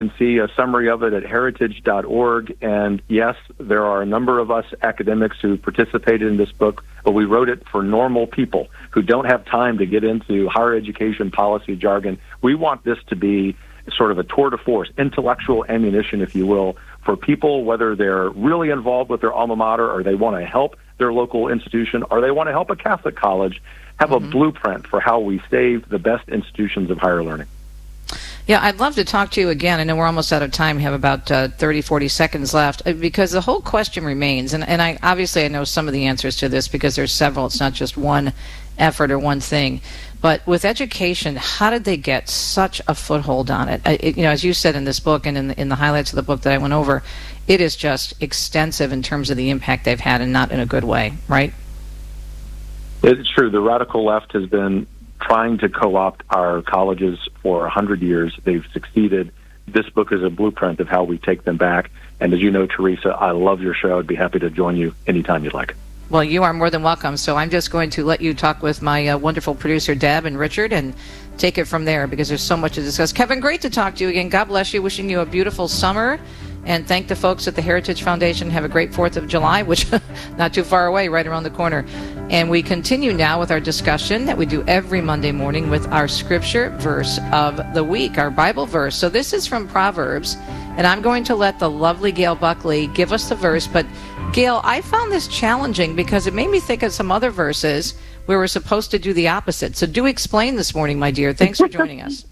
can see a summary of it at heritage.org. And yes, there are a number of us academics who participated in this book, but we wrote it for normal people who don't have time to get into higher education policy jargon. We want this to be sort of a tour de force, intellectual ammunition, if you will, for people, whether they're really involved with their alma mater or they want to help their local institution or they want to help a Catholic college, have a blueprint for how we save the best institutions of higher learning. Yeah, I'd love to talk to you again. I know we're almost out of time. We have about 30, 40 seconds left because the whole question remains, and I obviously I know some of the answers to this because there's several. It's not just one effort or one thing. But with education, how did they get such a foothold on it? As you said in this book and in the highlights of the book that I went over, it is just extensive in terms of the impact they've had and not in a good way, right? It's true. The radical left has been trying to co-opt our colleges for 100 years. They've succeeded. This book is a blueprint of how we take them back. And as you know, Teresa, I love your show. I'd be happy to join you anytime you'd like. Well, you are more than welcome. So I'm just going to let you talk with my wonderful producer, Deb and Richard, and take it from there because there's so much to discuss. Kevin, great to talk to you again. God bless you. Wishing you a beautiful summer. And thank the folks at the Heritage Foundation. Have a great 4th of July, which not too far away, right around the corner. And we continue now with our discussion that we do every Monday morning with our scripture verse of the week, our Bible verse. So this is from Proverbs, and I'm going to let the lovely Gail Buckley give us the verse. But Gail, I found this challenging because it made me think of some other verses where we're supposed to do the opposite. So do explain this morning, my dear. Thanks for joining us.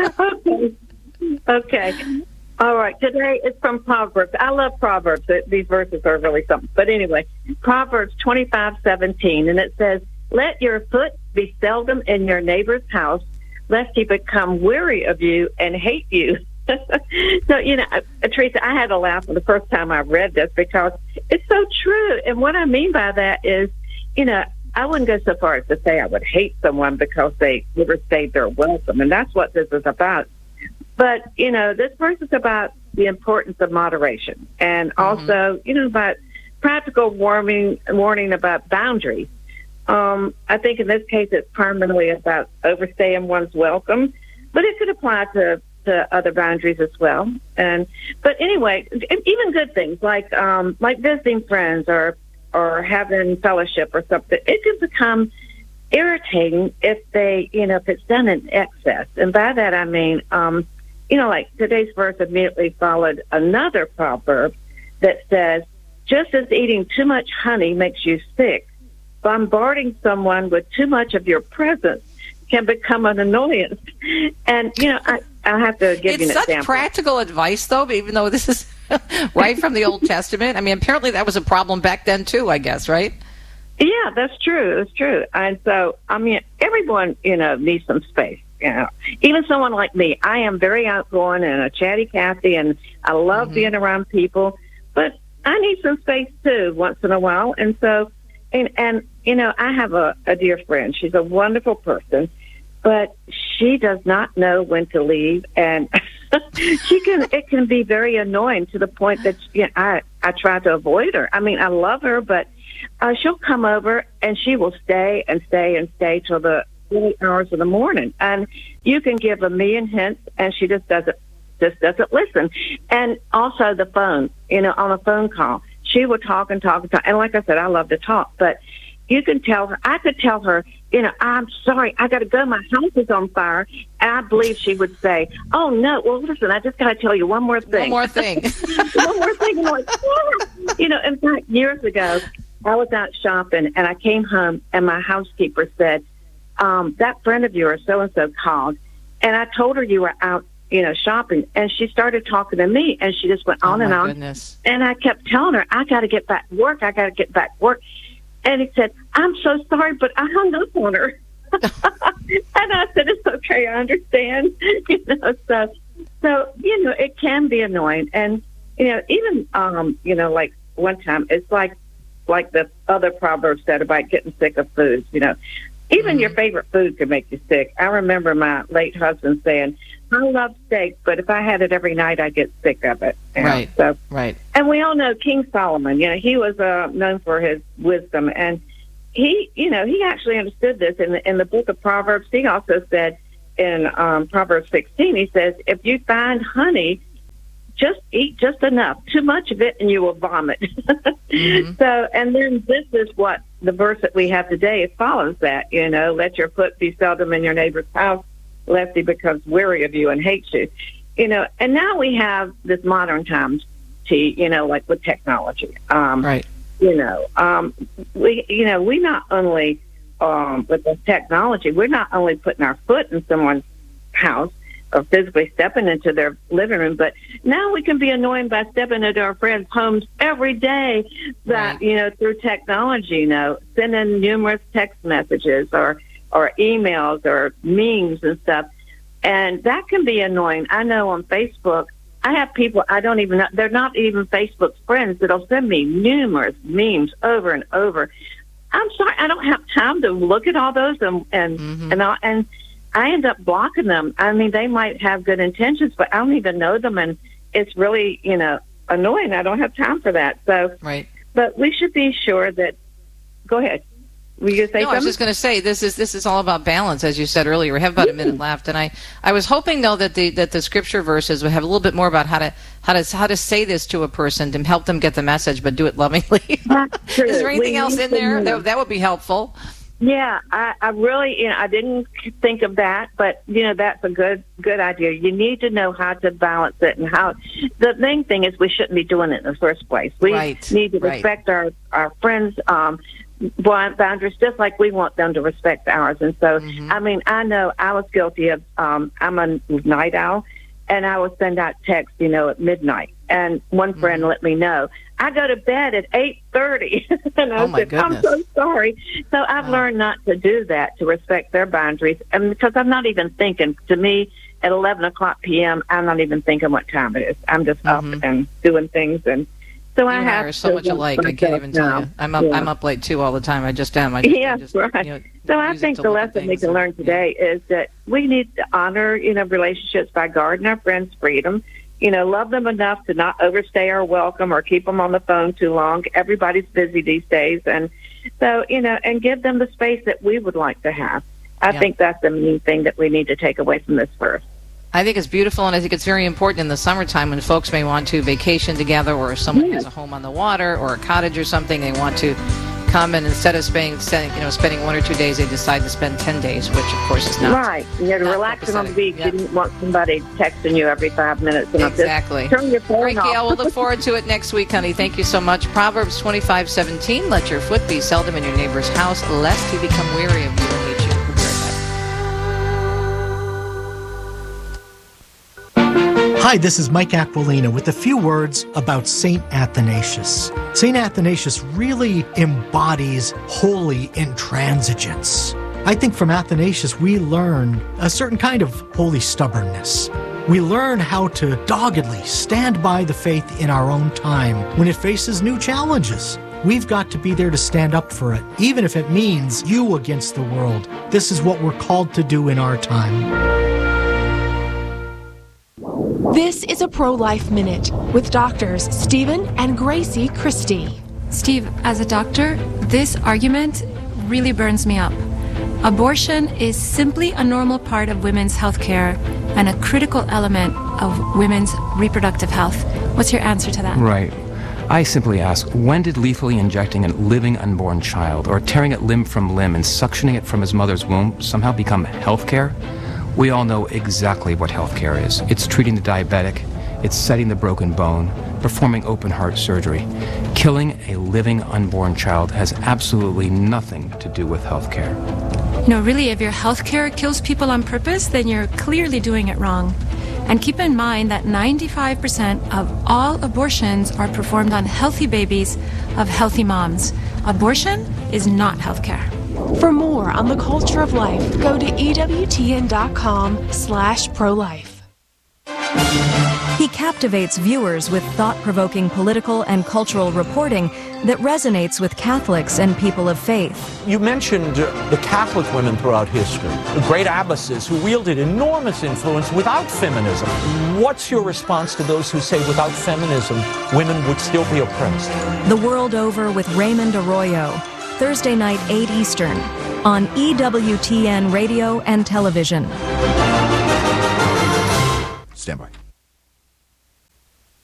Okay. All right, today it's from Proverbs. I love Proverbs. These verses are really something. But anyway, Proverbs 25:17, and it says, "Let your foot be seldom in your neighbor's house, lest he become weary of you and hate you." So, Teresa, I had to laugh the first time I read this because it's so true. And what I mean by that is, I wouldn't go so far as to say I would hate someone because they overstayed their welcome, and that's what this is about. But, this verse is about the importance of moderation and also, about practical warning about boundaries. I think in this case it's primarily about overstaying one's welcome, but it could apply to other boundaries as well. But anyway, even good things like visiting friends or having fellowship or something, it can become irritating if if it's done in excess. And by that I mean, like today's verse immediately followed another proverb that says, just as eating too much honey makes you sick, bombarding someone with too much of your presence can become an annoyance. And, I'll have to give you an example. It's such practical advice, though, even though this is right from the Old Testament. I mean, apparently that was a problem back then, too, I guess, right? Yeah, that's true. It's true. And so, everyone, needs some space. Even someone like me, I am very outgoing and a chatty Cathy, and I love being around people, but I need some space too once in a while. And so, and I have a dear friend. She's a wonderful person, but she does not know when to leave, and it can be very annoying to the point that I try to avoid her. I mean, I love her, but she'll come over and she will stay and stay and stay till the early hours of the morning, and you can give a million hints, and she just doesn't listen. And also the phone, on a phone call, she will talk and talk and talk. And like I said, I love to talk, but you can tell her. I could tell her, I'm sorry, I got to go. My house is on fire. And I believe she would say, "Oh no, well listen, I just got to tell you one more thing." One more thing. One more thing. And I'm like, yeah. In fact, years ago, I was out shopping, and I came home, and my housekeeper said, that friend of yours, so-and-so, called, and I told her you were out, shopping, and she started talking to me, and she just went on and on. Goodness. And I kept telling her, I got to get back to work. And he said, "I'm so sorry, but I hung up on her." And I said, "It's okay, I understand." So it can be annoying. And, even, like one time, it's like the other proverb said about getting sick of foods, Even your favorite food can make you sick. I remember my late husband saying, "I love steak, but if I had it every night, I'd get sick of it." Right. So, right. And we all know King Solomon. He was known for his wisdom, and he actually understood this in the book of Proverbs. He also said in Proverbs 16, he says, "If you find honey just eat just enough. Too much of it and you will vomit. So, and then this is what the verse that we have today, it follows that, let your foot be seldom in your neighbor's house, lest he becomes weary of you and hates you. And now we have this modern times, like with technology. Right. We not only, with the technology, we're not only putting our foot in someone's house or physically stepping into their living room, but now we can be annoyed by stepping into our friends' homes every day that, through technology, sending numerous text messages or emails or memes and stuff. And that can be annoying. I know on Facebook, I have people I don't even know, they're not even Facebook friends, that'll send me numerous memes over and over. I'm sorry, I don't have time to look at all those, and I end up blocking them. I mean, they might have good intentions, but I don't even know them, and it's really, annoying. I don't have time for that. So, right. But we should be sure that. Go ahead. Were you going to say something? I was just going to say this is all about balance, as you said earlier. We have about a minute left, and I was hoping though that the scripture verses would have a little bit more about how to say this to a person to help them get the message, but do it lovingly. Is there anything else in there that would be helpful? Yeah, I really, I didn't think of that, but that's a good idea. You need to know how to balance it, and how. The main thing is we shouldn't be doing it in the first place. We need to respect our friends' boundaries, just like we want them to respect ours. And so, I mean, I know I was guilty of. I'm a night owl, and I would send out texts, at midnight. And one friend let me know, I go to bed at 8:30. And I said, I'm so sorry. So I've learned not to do that, to respect their boundaries. And because I'm not even thinking, to me, at 11 o'clock p.m., I'm not even thinking what time it is. I'm just up and doing things. And so I have are so much alike. I can't even tell you. I'm up late, too, all the time. I just am. Right. So I think the lesson we can learn today is that we need to honor, relationships by guarding our friends' freedom. Love them enough to not overstay our welcome or keep them on the phone too long. Everybody's busy these days. And so, and give them the space that we would like to have. I think that's the main thing that we need to take away from this verse. I think it's beautiful, and I think it's very important in the summertime when folks may want to vacation together, or someone has a home on the water or a cottage or something. They want to come, and instead of spending 1 or 2 days, they decide to spend 10 days, which of course is not right. You're relaxing on the beach. You didn't want somebody texting you every 5 minutes. And exactly. Turn your phone off. Gail, we'll look forward to it next week, honey. Thank you so much. Proverbs 25:17. Let your foot be seldom in your neighbor's house, lest he become weary of you and hate you. We'll be right back. Hi, this is Mike Aquilina with a few words about St. Athanasius. St. Athanasius really embodies holy intransigence. I think from Athanasius we learn a certain kind of holy stubbornness. We learn how to doggedly stand by the faith in our own time when it faces new challenges. We've got to be there to stand up for it, even if it means you against the world. This is what we're called to do in our time. This is a Pro-Life Minute with doctors Stephen and Gracie Christie. Steve, as a doctor, this argument really burns me up. Abortion is simply a normal part of women's health care and a critical element of women's reproductive health. What's your answer to that? Right. I simply ask, when did lethally injecting a living unborn child or tearing it limb from limb and suctioning it from his mother's womb somehow become health care? We all know exactly what healthcare is. It's treating the diabetic, it's setting the broken bone, performing open heart surgery. Killing a living unborn child has absolutely nothing to do with healthcare. Really, if your healthcare kills people on purpose, then you're clearly doing it wrong. And keep in mind that 95% of all abortions are performed on healthy babies of healthy moms. Abortion is not healthcare. For more on the culture of life, go to EWTN.com/pro-life. He captivates viewers with thought-provoking political and cultural reporting that resonates with Catholics and people of faith. You mentioned the Catholic women throughout history, the great abbesses who wielded enormous influence without feminism. What's your response to those who say without feminism, women would still be oppressed? The World Over with Raymond Arroyo, Thursday night, 8 Eastern, on EWTN Radio and Television. Stand by.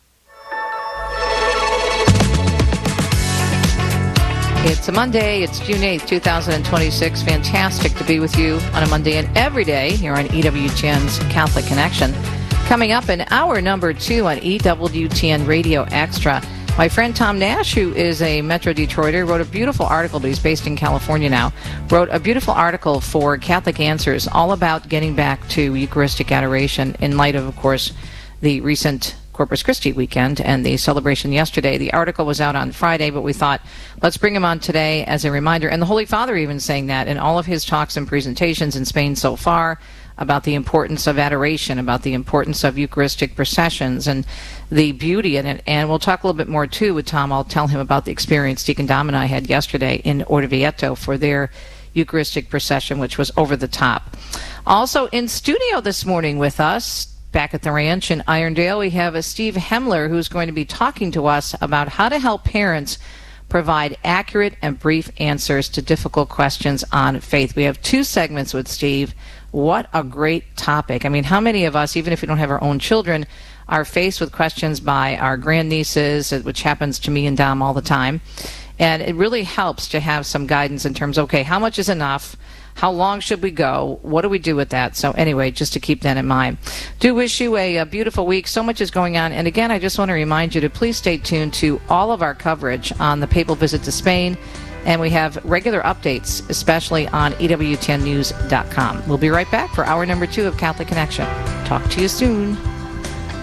It's a Monday. It's June 8th, 2026. Fantastic to be with you on a Monday and every day here on EWTN's Catholic Connection. Coming up in hour number 2 on EWTN Radio Extra, my friend Tom Nash, who is a Metro Detroiter, wrote a beautiful article, but he's based in California now, wrote a beautiful article for Catholic Answers all about getting back to Eucharistic adoration in light of course, the recent Corpus Christi weekend and the celebration yesterday. The article was out on Friday, but we thought, let's bring him on today as a reminder. And the Holy Father even saying that in all of his talks and presentations in Spain so far about the importance of adoration, about the importance of Eucharistic processions and the beauty in it. And we'll talk a little bit more, too, with Tom. I'll tell him about the experience Deacon Dom and I had yesterday in Orvieto for their Eucharistic procession, which was over the top. Also in studio this morning with us, back at the ranch in Irondale, we have Steve Hemler, who's going to be talking to us about how to help parents provide accurate and brief answers to difficult questions on faith. We have 2 segments with Steve. What a great topic. I mean, how many of us, even if we don't have our own children, are faced with questions by our grandnieces, which happens to me and Dom all the time. And it really helps to have some guidance in terms of, okay, how much is enough? How long should we go? What do we do with that? So anyway, just to keep that in mind. Do wish you a beautiful week. So much is going on. And again, I just want to remind you to please stay tuned to all of our coverage on the papal visit to Spain. And we have regular updates, especially on EWTNnews.com. We'll be right back for hour number 2 of Catholic Connection. Talk to you soon.